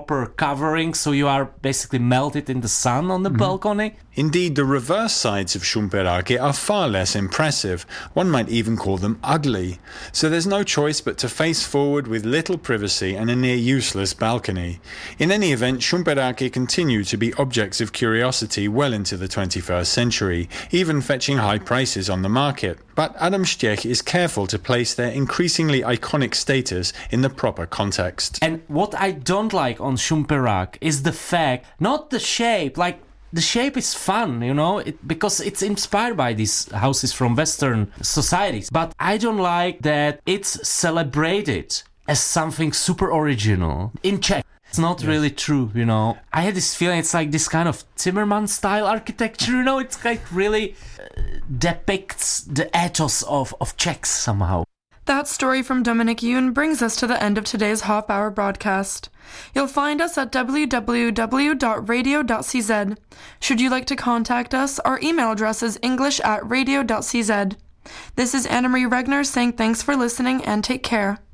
proper covering, so you are basically melted in the sun on the balcony. Indeed, the reverse sides of Šumperáky are far less impressive. One might even call them ugly. So there's no choice but to face forward with little privacy and a near useless balcony. In any event, Šumperáky continue to be objects of curiosity well into the 21st century, even fetching high prices on the market. But Adam Štech is careful to place their increasingly iconic status in the proper context. And what I don't like on Šumperák is the fact, not the shape, like the shape is fun, you know, because it's inspired by these houses from Western societies. But I don't like that it's celebrated as something super original in Czech. It's not really true, you know. I had this feeling it's like this kind of Zimmermann style architecture, you know, it's like really depicts the ethos of Czechs somehow. That story from Dominik Youn brings us to the end of today's Half Hour broadcast. You'll find us at www.radio.cz. Should you like to contact us, our email address is english@radio.cz. This is Anna Marie Regner saying thanks for listening and take care.